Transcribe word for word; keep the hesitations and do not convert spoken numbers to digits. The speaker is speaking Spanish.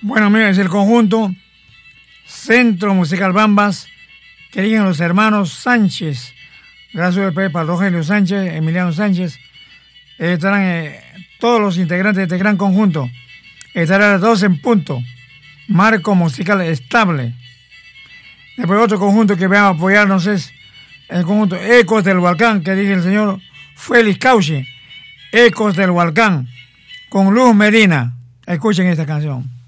Bueno, mira, es el conjunto Centro Musical Bambas, que dirigen los hermanos Sánchez. Gracias para Rogelio Sánchez, Emiliano Sánchez. Eh, estarán eh, todos los integrantes de este gran conjunto. Estarán a las dos en punto. Marco musical estable. Después otro conjunto que va a apoyarnos es el conjunto Ecos del Hualcán, que dirige el señor Félix Cauche. Ecos del Hualcán, con Luz Medina. Escuchen esta canción.